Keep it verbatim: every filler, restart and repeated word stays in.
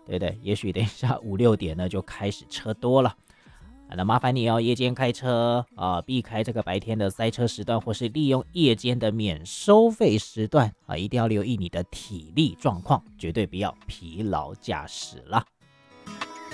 对不对？也许等一下五六点呢就开始车多了。那麻烦你哦，夜间开车啊、呃，避开这个白天的塞车时段，或是利用夜间的免收费时段啊，一定要留意你的体力状况，绝对不要疲劳驾驶啦。